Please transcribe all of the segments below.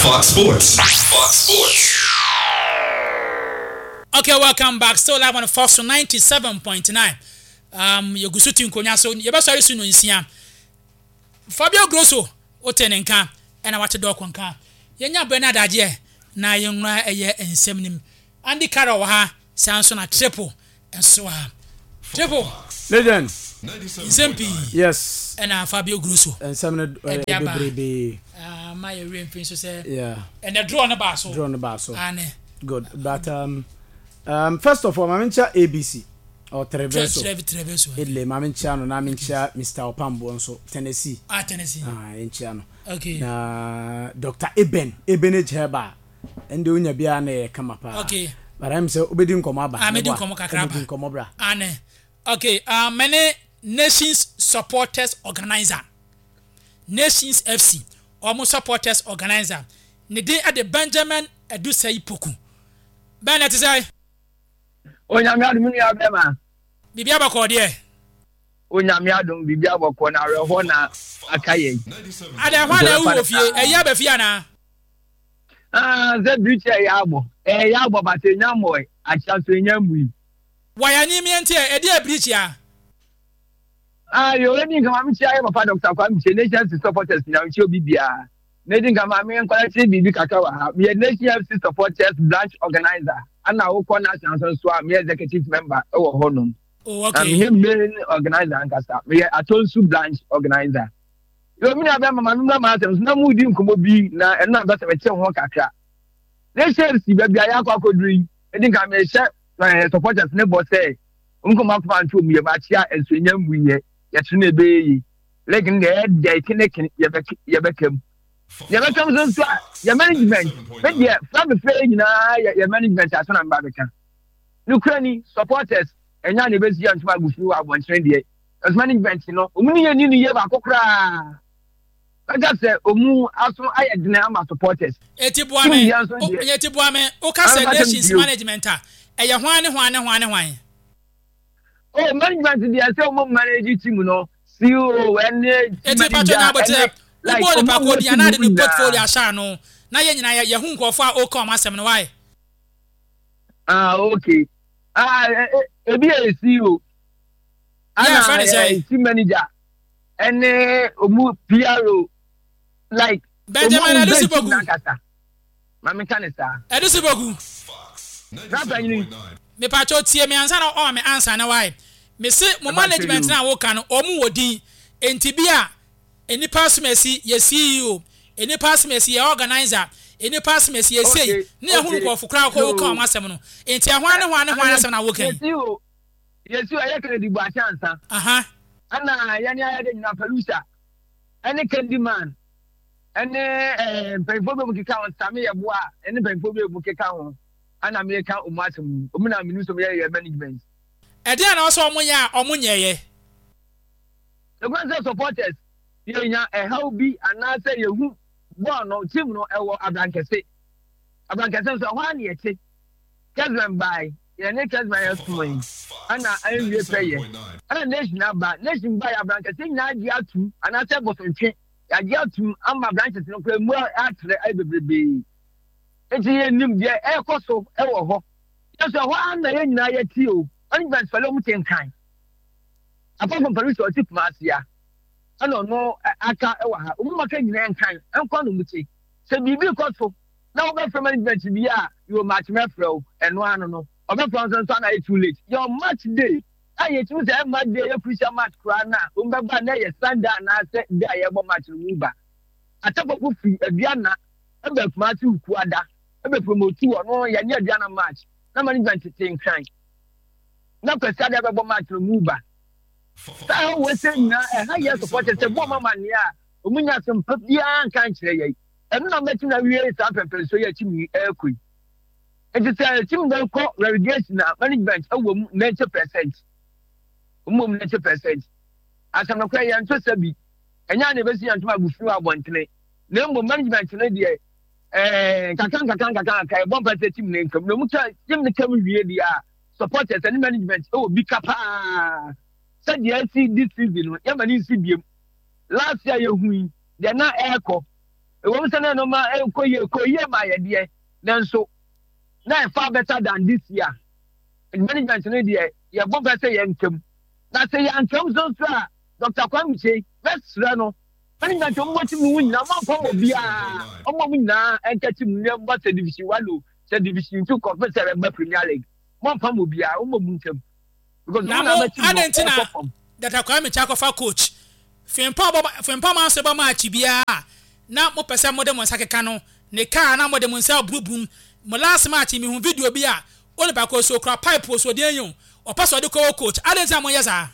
Fox Sports. Fox Sports. Okay, welcome back. Still live on Fox 97.9. You go shooting konya so you best sorry soon nsia. Fabio Grosso otenenka and I watch the dog konka. Yenya Bernard Aje na yenwa eye ensem nim. Andy Carroll ha Samson a triple and so triple legend Zempi. Yes. And Fabio Grosso And some baby. My rain prince say yeah. And the draw on the basso. Draw on the basso. And good. But first of all, Mamincha ABC or Treveso. Idle Maminchano, Namincha, Mr. Opambo, so Tennessee. Tennessee. In Chano. Okay. Dr. Ebenage Heba, and doing a biane come up. Okay. But I'm so obedient Comaba. I'm doing Comobra. Anne. Okay. Many nations supporters organizer. Nations FC. Almost supporters organizer. Nede at the Benjamin Edusei Poku. Bennett say. Onyame adum ni abema. Bibia bako de. Onyame adum bibia bako na reho na akaye. Ade hwa na wu ofie, eya ba fie na. Ze biche yabo. Yabo ba se nyamo acha so nyamui. Waya ni mi ente e de bridge ya. Yo eni kama mi chia papa Dr. Kwame Nations supporters na nchi obibia. Nedi kama mi nkwala bibi kakawa. Mi Nations supporters branch organizer. Ana woko national so am executive member e wo honum. Oh okay. I'm him main organizer ankasa. Me Atonsu branch organizer. Yo mi na be mama numra ma tem na mu di nkomo bi na e na be se che ho kakra. Nations be bia ya kwakoduri. Edi nka me hye supporters ne bo say nkomo akwa ntu mu ye ba chia enso nyambuye ye tune be yi. Like nge dey kineke ye bekem. You become so your management, but yeah, from the fair, your management as an ambassador. Ukraine supporters and young university and small bush are one trend as management, only a new year back. I just said, also I had supporters. Etibuame, Okasa Nations management. A one. Oh, management, they are so more managing team, see you when it's like the Paco Diana in the portfolio Shano. Now you won't go far or come as why. Okay. A CEO. Team manager. And PRO. Like Benjamin Edisibogu. Mammy Canista. Edisibogu. Me pacho tie me answer or me answer na why. Me say my management na wo kan omu wodi entibia any pass mercy ye CEO any pass mercy ye organizer any pass mercy ye say na hu ko fukra ko come asem no enti ahwan asem na wo kan yes you are can di bo achansa ana yani ayade na pelusa any candy man any penfobe mukika on same ye boa any penfobe mukika ho ana me kan umatum omuna minu so ye management e dey na also omunya ye the grand supporters yenya how be anase yehu ball no team no ewo abrankese so hwan ye che Kesman by ye ne Kesman yesmoy ana anwie peye ana nation by abrankese nya agi atu anase bosontwe agi atu ama branches no kra mu atre aibebrebe enti ye nim de ekoso ewo ho yeso hwan na ye nyina ye ti o ani ban falo mu tenkan apart from Paris or tip masia I don't know. Aka ewa. Umumaka nyina enkan. Enko no muti. Se bibi kɔso. Na wo be from management bi a you match me frɛ eno ano no. Obe from so na too late. Your match day. Aye tu say match day e crucial match kra na. Umbeba na ye standard na say day ye bo match mu ba. Atapoko fi aduana. Ebe match ku ada. Ebe promote ono ye nya aduana match. Na management tin kan. Na kwesa dey be bo match mu ba. Sao we say na ha ye support say bo mama ne a omunya sem papia kan kire ye eno na meti na wie sa pepel so ye chimi ekui enti say chimi don ko relegation na management awom 90% umom 90% asam na kwa ye nto sabi enya na besi anto agufu abontene na mbo management na de kakan kai bon pese chimi ne nkam no mu ka chimi ne kam wie di a supporters and management bi kapa said the see this season, Yamani CBM. Last year, you win, they're not echo. wo say no ma koye ma ye de then so na far better than this year management no de ye bo be say ye ntwam na say ye ntwam so Dr. Kwame say best no management mo ti mu nyina ma fa mo bia mo nyina enkati mu ne ba division 1 say division 2 conference be Premier League mo fa mo bia mo mu ntwam because na mo adentina Dr. Kwame Chakofa coach fempa ma so ba match bia na mo pese mo de mo sakeka no ne car na mo de mo nsa brubrum mo last match mi hu video bia oni ba ko so kra pipe so de yun o paso de ko coach adentina mo yesa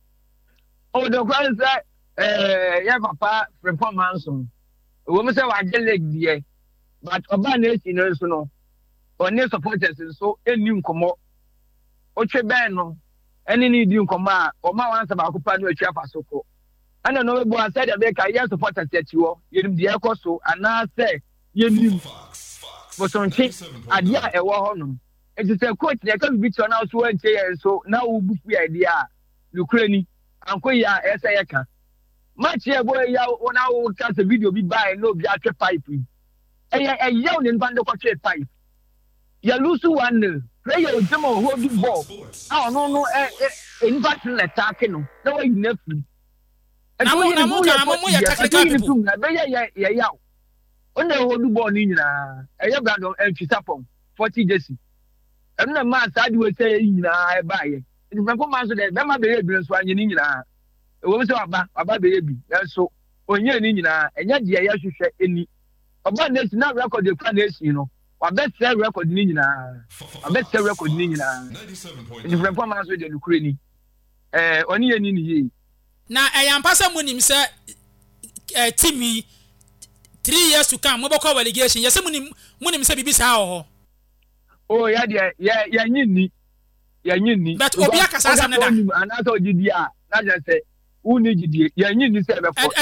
o de kwa say ya papa performance wo mo say wa je leg die but oba na esi no so no oni supporters so eni nkomo o twe ben no eni ni di nkomo a o ma wan sa ba ko pa no atwa pasoko ana no bo an said be ka yes supporters atiwo yenim de ekoso ana say yenim bosonche adia ewo ho no it is a coach they can be to now so enche so na wo bufu idea Ukraine anko ya esa yeka match e boy ya ona wo ka se video bi buy no bi atwe pipe ya o ne bande ko twe pipe ya lose 1-0 player o jemo hold the ball no in fact na attack no na wa ina free na mo ya tactical people be ya on the hold ball ni nyina ya brandon Chisapom 40 jersey na ma side we say nyina e baaye in fact man so dey be ma be ebi so anye ni nyina e wo so aba be ebi so onye ni nyina enya de ya hwehwe eni oba national record de kwa nation no wa best record ni nyina best record ni nyina in fact man so dey Ukraine oni ye ni ye na eyampasa munim se team 3 years to come mo bokọ relegation yese munim se bibi sa ho oh ya de ya nyini but obi akasa sa na da ana so gidi a na je se uni gidi ya nyini se be for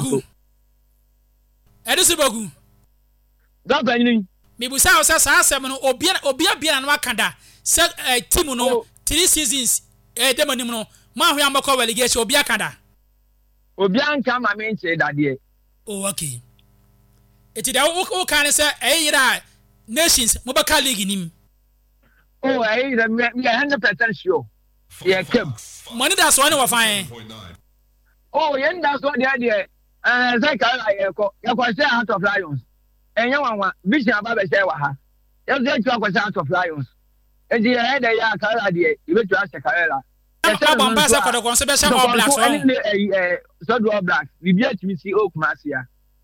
Edisi bogu da banyini me bu sa o sa asem no obi na no akada se team no 3 seasons dem anim no ma hwe ambakọ relegation obi akada obi anka ma me nche dade oh okay eti da o kan se eyira nations mo baka league nim oh eyira me 100% sure yeah kem money that's one wa fine oh yen that's what there say ka ya ko say Heart of Lions enya wanwa vision aba be say wa ha ya say tu akwa Heart of Lions edi ya head ya ka la de ibe tu ase ka la Bomba se kodo kon se be All Blacks so All Blacks we be at me see o Kumasia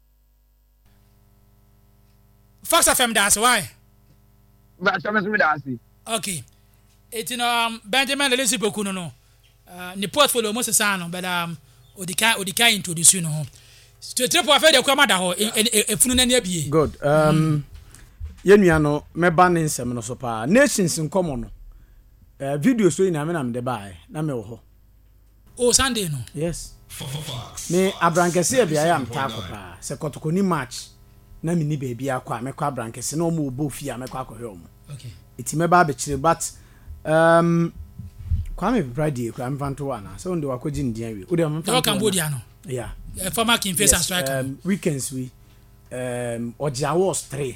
Fox FM that's why but some me that's okay it Benjamin Elisi boku no ni portfolio mo se sa no but odika introduce no to triple affair de kwa mada ho efunu na ne abie good yenua no meba ne nsem no so pa nations nkomo no video so ina me na me de bae na me wo ho oh Sunday no yes me abrankese e bia ya mta akwa se kotokoni match na me ni baby akwa me kwa abrankese na omo obo fi a me kwa akwa omo okay iti me ba be kire but kwa me pride kwa mfanto wana so nde wakoji ndian wi ode mfanto Cambodia no yeah former king face and striker weekends we Oja was 3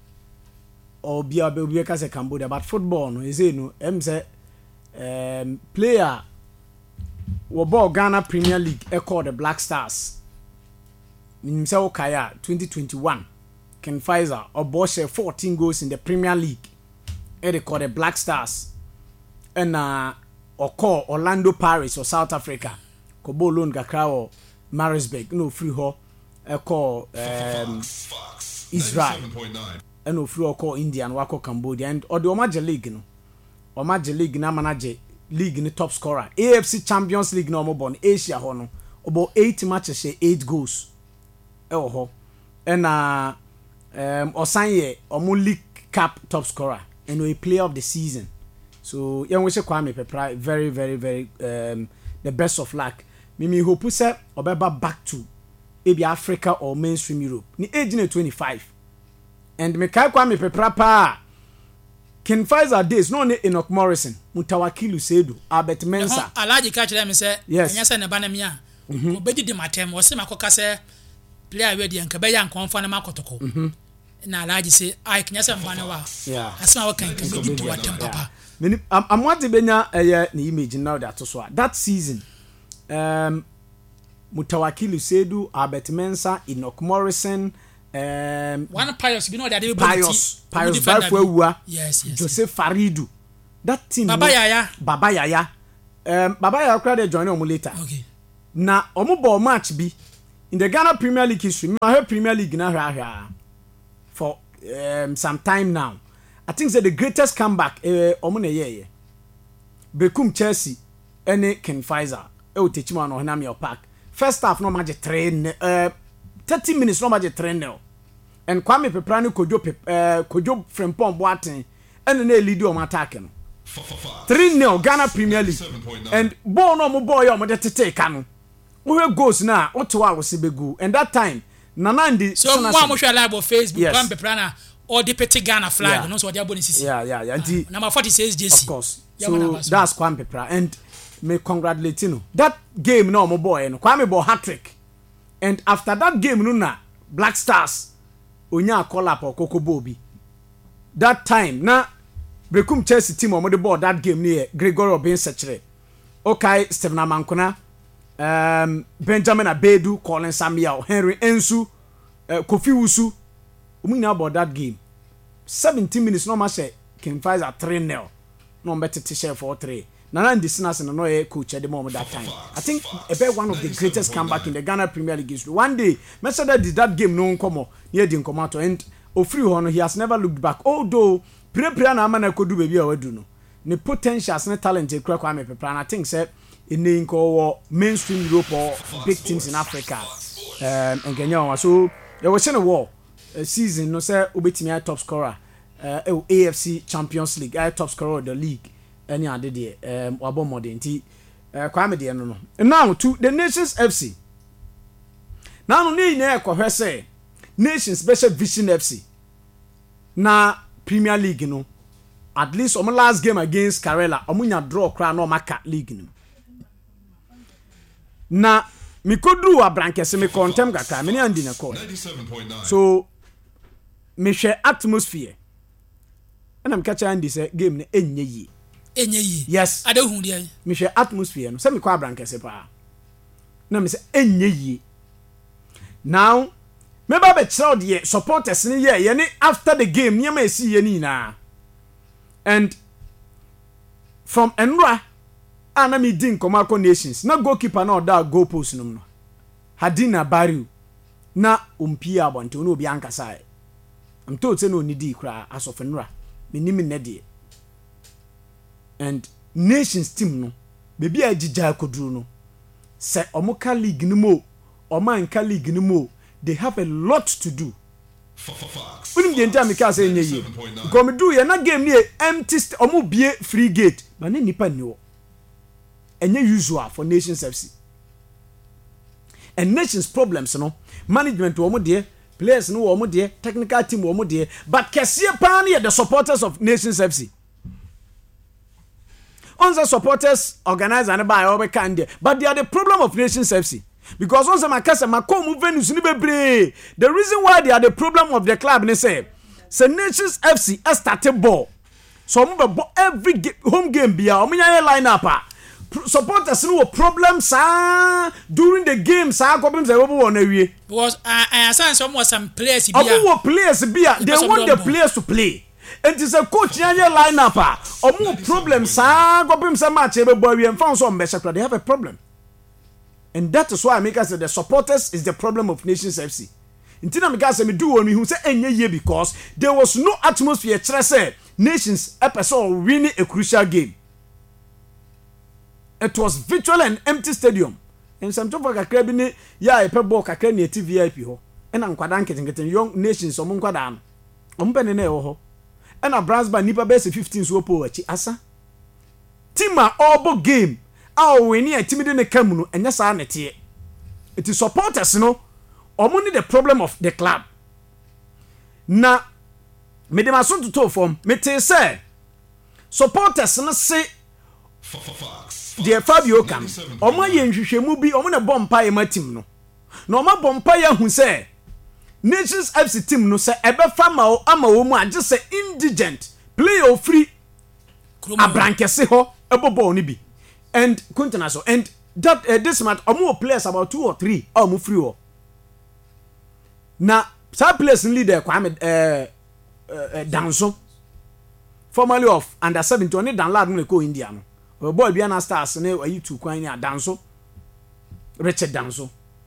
obi ka se Cambodia but football no is no say player wo ball Ghana Premier League called the Black Stars nim say Okaya 2021 Ken Pfizer oboshe 14 goals in the Premier League they called the Black Stars and call Orlando Pirates or South Africa ko ball loan kakra o Marisburg no free ho call Israel and no free call India and wako Cambodia and or the Omaje League no Omaje League na manager league ni top scorer AFC Champions League no mo bon Asia ho no about 8 matches 8 goals ho and Osanye omo league cup top scorer and a player of the season so yan we say Kwame Pepra very very very the best of luck me hope say obeba back to maybe Africa or mainstream Europe ni age na 25 and me kai Kwame Pepra pa Ken Pfizer days no ne Enoch Morrison Mutawakilu Sedu Albert Mensah Alaji catch them say yes enya say ne ba na me a obedi di matem wo se makoka say player we dey nka be ya nkonfa na makotoko na alaji say I kenya se mfa na wa asema wa kan be to watem papa I'm what benya na image now that so that season Mutawakilu Sedu, Albert Mensah, Enoch Morrison, one Pius, you know that they Pius Bafwewa, yes, Joseph Faridu. That team Baba Yaya. Baba Yaya crowd join omo later. Okay. Na omo ball match bi in the Ghana Premier League history. I heard Premier League na for some time now. I think that the greatest comeback omo na ye. Bekum Chelsea any Ken Pfizer. E o techima no Henam your park. First half no match 30 minutes no match 3-0. And Kwame Peprano Kojo Frempong Boateng and na lead on attack no. 3-0 Ghana Premier League. And ball no mo boy o de take kanu. We goes na Ottawa was begu. And that time Nanandi so mo mo share live on Facebook Kwame Peprana or the Petit Ghana flag no so they aboni sisi. Yeah. Number 46 JC. Of course. So that's Kwame Peprana and me congratulate you. That game no mo boy no Kwame ball hat-trick. And after that game no na Black Stars onya call up Okoko Bobi. That time na Bekum Chelsea team o mo the ball that game near Gregory Obinsechere. Okay, Stephen Amankona, Benjamin Abedu, Colin Samuel, Henry Ensu, Kofi Wusu. We know about that game. 17 minutes no match King Pfizer 3-0. No better to share 4-3. Nana Ndisinas and no coach at the moment that time. I think about one of the greatest comeback in the Ghana Premier League history. One day, Mesada did that game no come near the Nkomato and Ofri Hono, he has never looked back. Although pre-pre na amana kodu baby awadu no. The potentials and talent e kura Kwame Peprana. I think say in the mainstream Europe or big teams in Africa. And Kenya so there was in a war season no say obetimi top scorer AFC Champions League top scorer of the league. Any other day wabo modern ti Kwame de no. Now to the Nations FC. Now no ni na ekwohwe say Nations Special Vision FC. Na Premier League no. At least on my last game against Karela, omunya draw kra no maka league no. Na mi kodru abrankese me contem kaka me ni andi na call. So me hwe atmosphere. And I'm catch andi say game ne enye yi. Yes. I don't hu dey. Me hwe atmosphere no. Say me kwa abrankese pa. Na me say enye yi. Now me ba be chiro de supporters ni ye ne after the game nyama esi ye ni na. And from Enra anami din Komako Nations na goalkeeper na oda goal post no Hadina Bariu na umpia abonte no obi ankasa am told say no nidi kra as of Enra minimi nede and Nations team no bebi agija koduru no say omoka league ni mo omanka league ni mo they have a lot to do. Unim de ntia meka say enye yi. Go me do ye na game ni empty omo bie free gate. But ne nipa ni wo. Enye usual for Nations FC. And Nations problems no management wo mo de, players no wo mo de, technical team wo mo de, but kese pa na the supporters of Nations FC. On the supporters organize and buy over can there, but they are the problem of Nations FC. Because once my case my come Venus ni bebre. The reason why they are the problem of the club they say Nations FC started ball. So every home game be o menya line up supporters no problems during the game problems they won away. Because I saw some players be they want the players to play. And it's a coach nya line up more problems problems match e be boy we found some better they have a problem. And that is why I make us say the supporters is the problem of Nations FC. Intina make us say me do one who say enye ye because there was no atmosphere say Nations episode winning a crucial game. It was virtual and empty stadium. And some top kakra bi ne ya epe ball kakra ne VIP ho. And ankwada nketenketen young Nations omo nkwada no. Omo pe ne na e ho. And a Bransba nipa base 15 so po achi asa. Tima obo game. We need a timid in the Camuno and yes, I net it is supporters, no, or money the problem of the club. Now, me de mason to talk from me say supporters no say dear Fabio come or my yenhwehwemu bi or na bomb pie my team no na ɔma bompa ya hu sɛ Nations FC team no sɛ ɛbɛfa ma ama wo mu agye sɛ indigent player free abrankese ho ɛbɔbɔ no bi and continue so and that this month omo players about 2 or 3 omo free ho na some players leader Kwame Danso formerly of under 17 only download no ko India no boy bia na stars ne ayi tu kwan ni Danso Richard Danso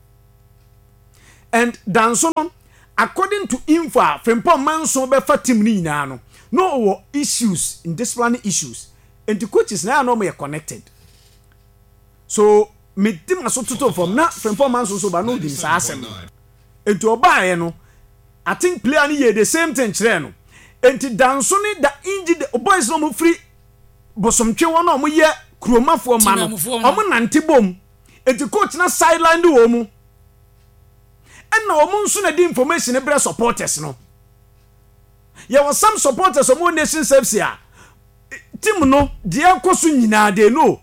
and Danso no according to info Frimpong Manso be fa team ni nyina no issues in disciplinary issues and the coaches now no me connected so me team aso toto from na Frimpong Manso so ba no dim sa asem enti obaye no I think player ni ye the same thing kire no enti Danso ni da inji the boys no mo free bosomtwe won no mo ye kromafo ma no omo nante bom enti coach na sideline do wo mu and na omo nso na di information e bre supporters no there was some supporters of one nation service here team no de akoso nyina de no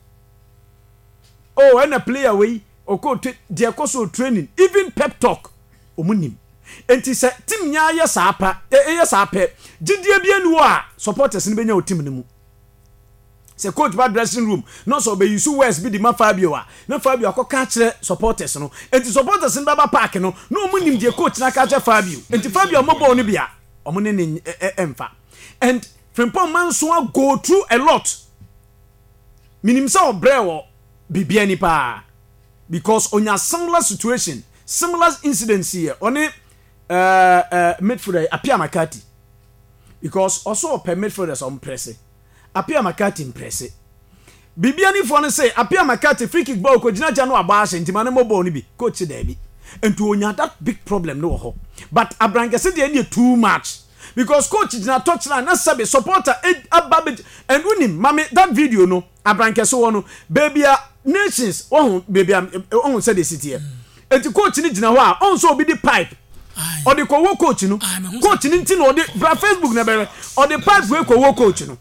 oh and a player we oko de akoso training even pep talk omunim enti se team nya ye saapa ye saape gidie bia nu a supporters ni benya o team ni mu se coach ba dressing room no so be use words bi di ma Fabio a na Fabio akoka kire supporters no enti supporters ni baba park no omunim de coach na ka kire Fabio enti Fabio mo ball ni bia omunene emfa and Frimpong Manso go through a lot minim say obrewo bibia ni pa because onya similar situation similar incidents here oni midfielder Apia Makati because also per midfielders on press Apia Makati impress bibia ni fo no say Apia Makati free kick ball ko gina ja no aba ahye ntima ne mo ball ni bi coach da bi and to onya that big problem no ho but abrankese de any too much because coach gina touch na sabe supporter ababit and unim mame that video no abrankese wo no baby Nations oh baby oh say the city here and coach ni gina ho a on so obi di pipe or the ko wo coach no coach ni nti no the Facebook na bere or the pipe we ko wo coach no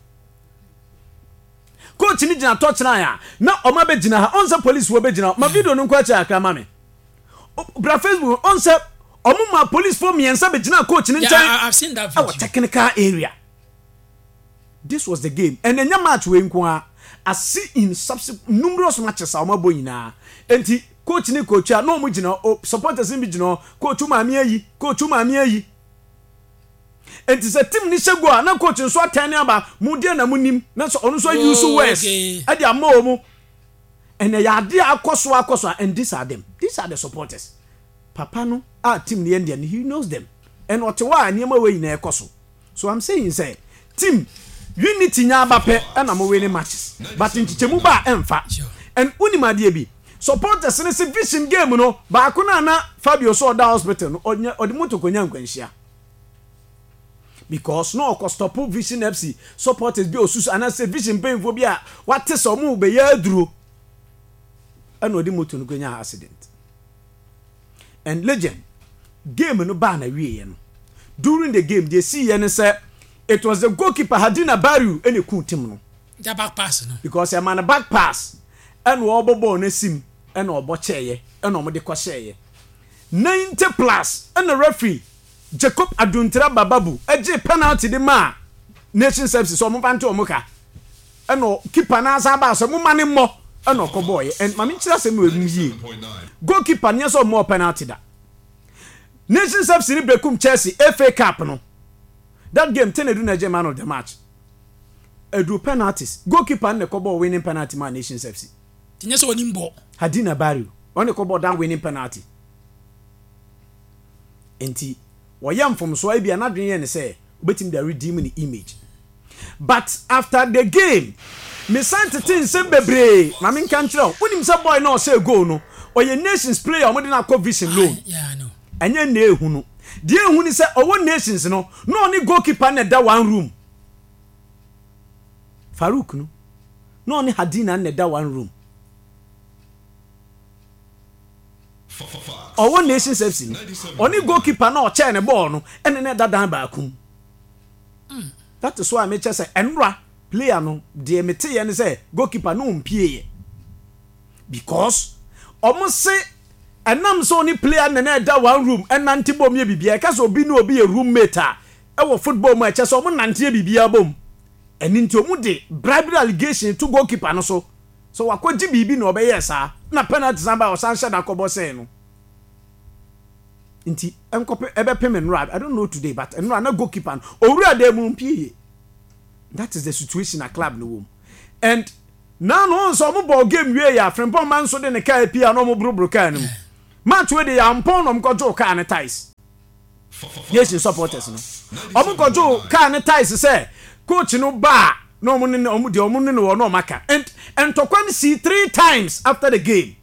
coach ni gina touch na ya na o ma be gina ha on say police wo be gina ma video no kwa cha aka mame bra Facebook on say omuma police for me and sabe gina coach ni nchen I've seen that video. Our technical area. This was the game and enya match we nko I see in subsequent numerous matches amabo nyina enti coach ni coach a no mu gina supporters ni gina coach maami ayi enti se team ni shego a na coach nso atane aba mu de na munim na so onu so use words e de amawo mu ene ya de akoso and these are the supporters papa no team the Indian he knows them and what why niema we na ekoso so I'm saying say team unity nya abape and am winning matches but nchichemu ba emfa and unimade bi supporters in the vision game no ba ko na Fabio so da hospital no odi moto konya nkwanhia because no stop Vision FC supporters bi osusu and say Vision painful bi a wate so mu be ya aduro and odi moto no konya accident and legend game no ba na wie no during the game they see and say it was the goalkeeper Hadina Barriu and a cool team no the back pass no because a man a back pass and wo bobo na sim and obo cheye and omo de kwasheye 90 plus and the referee Jacob Aduntra Bababu eje penalty de ma Nation Services so mo panto omuka and no keeper na sa ba so mo mane mo and no boy and mami chira se me yi goalkeeper nya so mo penalty da Nation Services brekum Chelsea FA Cup no that game Tenedu na man of the match edu penalties goalkeeper na kobo winning penalty man Nation FC tinye so oni mbo Hadina Barriu on kobo down winning penalty enti woyam from so bia na dwen ye ne say obetim da redeem the image but after the game me sent tin sem bebre na me kan kire onim say boy na o say goal no oye Nations player omode na co Vision loan yeah no enye na ehunu die ehunu say owo Nations no only goalkeeper na da one room Farouk no only Hadina na da one room owo Nations FC only goalkeeper na o chair ne ball no ene na da dan ba akum that is why I make say enra player no de mete ye ne say goalkeeper no mpie because almost say enam so ni player na da one room enante bom ye bibia ka so obi na obi ye roommate a e football mu a che so mo nante ye bibia bom eni nti omu de bribery allegation to goalkeeper no so wakoji bibi na obeye sa na penalty samba o san shada kobo say no nti enkope ebe payment right I don't know today but enra na goalkeeper owura de mu mpie. That is the situation at club no wom and now no so mo ball game we ya Frimpong man so de ne kai pia no mo brobro kan no match we de ya mpon no mkojo kan ties yes supporters no omo kojo kan ties say coach no ba no mo ne omo de omo ne no maka and Tokwan see 3 times after the game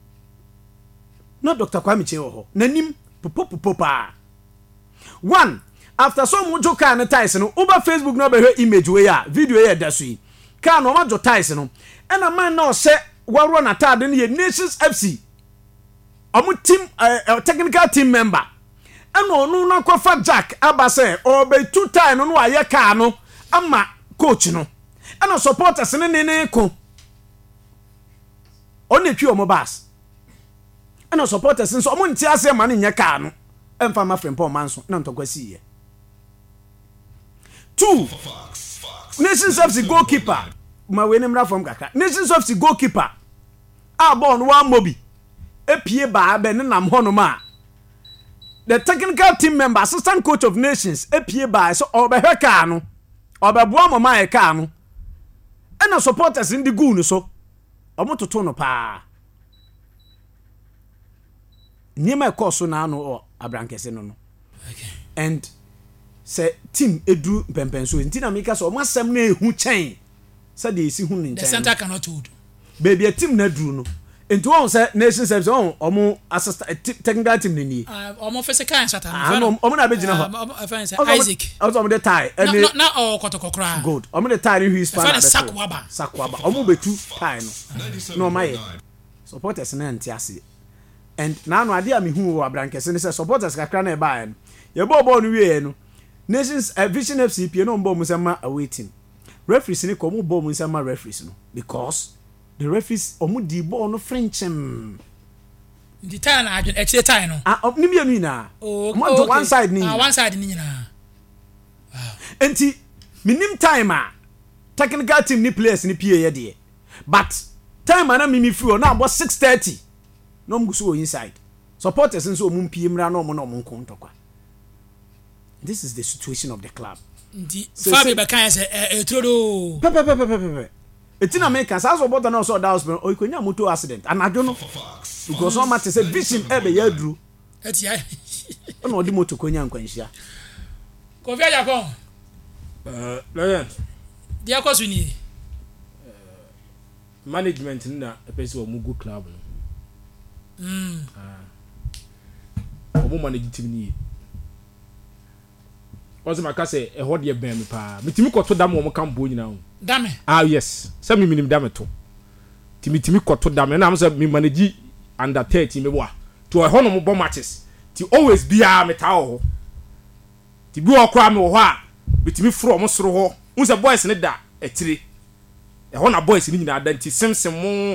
no Dr. Kwame Cheho nanim popopopa one after so mujo kan ties no over Facebook no be image we ya video ya da so yi kan no majo ties no ena man na o se waro na tade ne Nations FC omu team technical team member ena onu na kwafa Jack abase o be 2 time no aye ka no ama coach no ena supporters ne ko oni twi omo bas ena supporters nso omo nti ase ma ne nya ka no emfa ma Frimpong man so na ntokwasi ye 2 Nations FC goalkeeper ma we nemra from kaka Nations FC goalkeeper a ball no one mobi epie ba be ne nam hono ma the technical team member assistant coach of Nations epie ba so obeheka no obeboa mama e ka no ena supporters ndi gu no so omototo no pa nyema course na no o abrankese no okay and say team edu pempenso ntina meka so omo asem na ehu chen say dey si hu nin chen the center cannot hold baby a team na duru no enti won say Nations FC omo assistant technical team ni omo physical shata omo na begina ho Isaac omo de tie na o kotokokra good omo de tie ni Hispan sakwaba omo betu tie no maye supporters na ntiase and now no ade am hu wo abrankese ne say supporters kakra na e ba en ye bo no wie no Nations Vision FC pie no mbo musema awaiting referees ni ko mo bo musema referees no because the referees omu di ball no frenchem the time na actually time no ni me nu na mo do one side ni one side ni na enti minim time a technical team ni players ni pie ye de but time na mimi free na about 6:30 no mguso inside supporters nso omu pie mra no mo nkontokwa. This is the situation of the club. Fabi Bakan say etrodo. Pepe. Etina make as supporter na so that o ikonya motor accident. Anadwo no. Because so much say Vision ebe ya duru. Etia. Ona odi motor konya nkwanhia. Kofi Ajakon. Lion. Dia kosu ni. Management na epese o mugu club no. Omo manage team ni. Ozo makase e hode ben me pa mitimi koto dam wo kan bo nyina ho dame yes se mi minim dame to mitimi koto dam na am se mi manage under 30 me boa to e hono mo bo matches ti always bia me ta ho ti bi okra me wo ho a mitimi fro mo soro ho unse boys ne da etire e ho na boys ni nyina da ti simsim mo